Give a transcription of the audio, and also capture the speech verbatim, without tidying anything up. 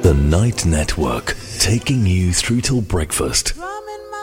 The Night Network, taking you through till breakfast.